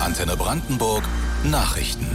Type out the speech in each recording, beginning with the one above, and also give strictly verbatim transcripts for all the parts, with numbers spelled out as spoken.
Antenne Brandenburg Nachrichten.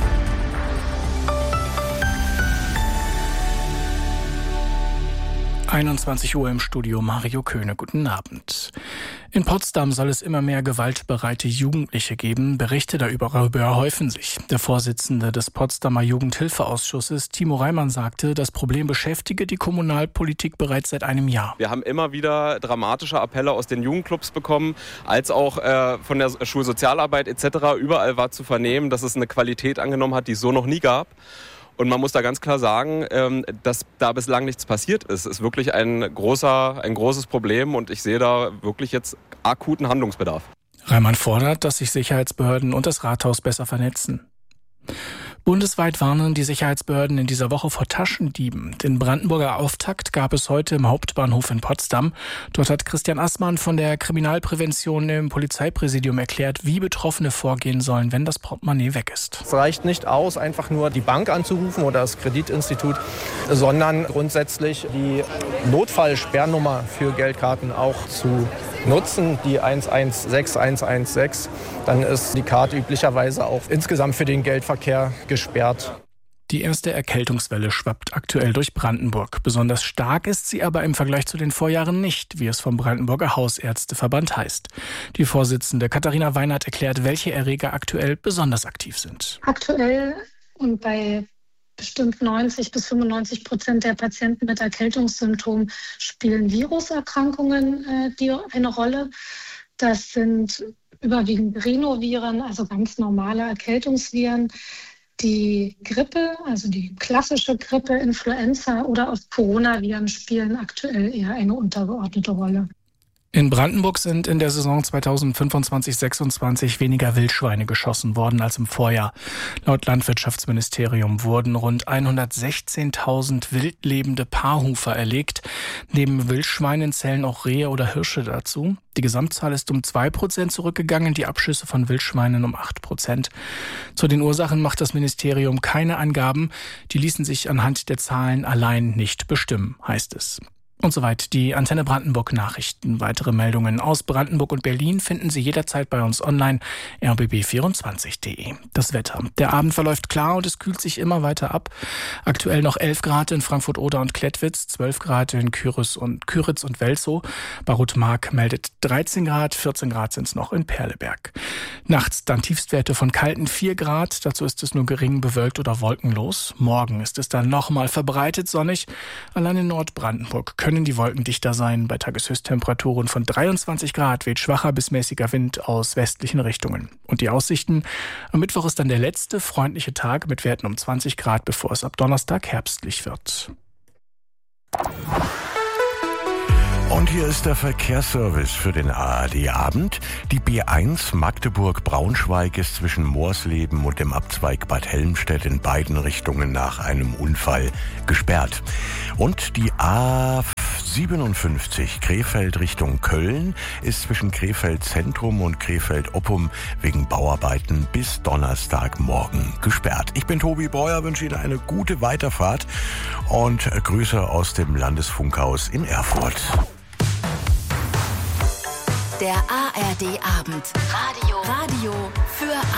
einundzwanzig Uhr im Studio, Mario Köhne. Guten Abend. In Potsdam soll es immer mehr gewaltbereite Jugendliche geben. Berichte darüber häufen sich. Der Vorsitzende des Potsdamer Jugendhilfeausschusses, Timo Reimann, sagte, das Problem beschäftige die Kommunalpolitik bereits seit einem Jahr. Wir haben immer wieder dramatische Appelle aus den Jugendclubs bekommen, als auch äh, von der Schulsozialarbeit et cetera. Überall war zu vernehmen, dass es eine Qualität angenommen hat, die es so noch nie gab. Und man muss da ganz klar sagen, dass da bislang nichts passiert ist. Es ist wirklich ein großer, ein großes Problem und ich sehe da wirklich jetzt akuten Handlungsbedarf. Reimann fordert, dass sich Sicherheitsbehörden und das Rathaus besser vernetzen. Bundesweit warnen die Sicherheitsbehörden in dieser Woche vor Taschendieben. Den Brandenburger Auftakt gab es heute im Hauptbahnhof in Potsdam. Dort hat Christian Assmann von der Kriminalprävention im Polizeipräsidium erklärt, wie Betroffene vorgehen sollen, wenn das Portemonnaie weg ist. Es reicht nicht aus, einfach nur die Bank anzurufen oder das Kreditinstitut, sondern grundsätzlich die Notfallsperrnummer für Geldkarten auch zu nutzen, die eins eins sechs eins eins sechs. Dann ist die Karte üblicherweise auch insgesamt für den Geldverkehr gesperrt. Die erste Erkältungswelle schwappt aktuell durch Brandenburg. Besonders stark ist sie aber im Vergleich zu den Vorjahren nicht, wie es vom Brandenburger Hausärzteverband heißt. Die Vorsitzende Katharina Weinert erklärt, welche Erreger aktuell besonders aktiv sind. Aktuell und bei bestimmt neunzig bis fünfundneunzig Prozent der Patienten mit Erkältungssymptomen spielen Viruserkrankungen äh, die eine Rolle. Das sind überwiegend Rhinoviren, also ganz normale Erkältungsviren. Die Grippe, also die klassische Grippe, Influenza oder auch Coronaviren spielen aktuell eher eine untergeordnete Rolle. In Brandenburg sind in der Saison zweitausendfünfundzwanzig sechsundzwanzig weniger Wildschweine geschossen worden als im Vorjahr. Laut Landwirtschaftsministerium wurden rund hundertsechzehntausend wildlebende Paarhufer erlegt. Neben Wildschweinen zählen auch Rehe oder Hirsche dazu. Die Gesamtzahl ist um zwei Prozent zurückgegangen, die Abschüsse von Wildschweinen um acht Prozent. Zu den Ursachen macht das Ministerium keine Angaben. Die ließen sich anhand der Zahlen allein nicht bestimmen, heißt es. Und soweit die Antenne Brandenburg Nachrichten. Weitere Meldungen aus Brandenburg und Berlin finden Sie jederzeit bei uns online, r b b vierundzwanzig punkt de. Das Wetter. Der Abend verläuft klar und es kühlt sich immer weiter ab. Aktuell noch elf Grad in Frankfurt-Oder und Klettwitz, zwölf Grad in Küritz und, Küritz und Welzow. Barut-Mark meldet dreizehn Grad, vierzehn Grad sind es noch in Perleberg. Nachts dann Tiefstwerte von kalten vier Grad, dazu ist es nur gering bewölkt oder wolkenlos. Morgen ist es dann nochmal verbreitet sonnig. Allein in Nordbrandenburg können die Wolken dichter sein. Bei Tageshöchsttemperaturen von dreiundzwanzig Grad weht schwacher bis mäßiger Wind aus westlichen Richtungen. Und die Aussichten: Am Mittwoch ist dann der letzte freundliche Tag mit Werten um zwanzig Grad, bevor es ab Donnerstag herbstlich wird. Und hier ist der Verkehrsservice für den A R D-Abend. Die B eins Magdeburg-Braunschweig ist zwischen Moorsleben und dem Abzweig Bad Helmstedt in beiden Richtungen nach einem Unfall gesperrt. Und die A siebenundfünfzig Krefeld Richtung Köln ist zwischen Krefeld Zentrum und Krefeld Oppum wegen Bauarbeiten bis Donnerstagmorgen gesperrt. Ich bin Tobi Breuer, wünsche Ihnen eine gute Weiterfahrt und Grüße aus dem Landesfunkhaus in Erfurt. Der A R D-Abend. Radio. Radio für